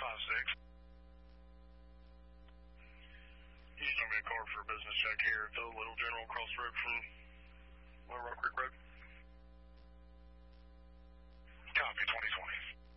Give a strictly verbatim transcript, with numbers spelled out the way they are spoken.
five six. You just sent me a card for a business check here at the Little General across the road from Little Rock Creek.